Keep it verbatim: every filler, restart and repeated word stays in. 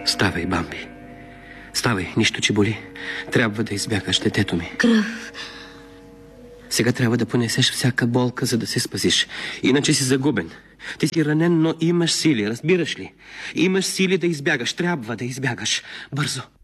Ставай, Бамби. Ставай, нищо, че боли. Трябва да избягаш детето ми. Кръв. Сега трябва да понесеш всяка болка, за да се спасиш. Иначе си загубен. Ти си ранен, но имаш сили, разбираш ли? Имаш сили да избягаш. Трябва да избягаш. Бързо.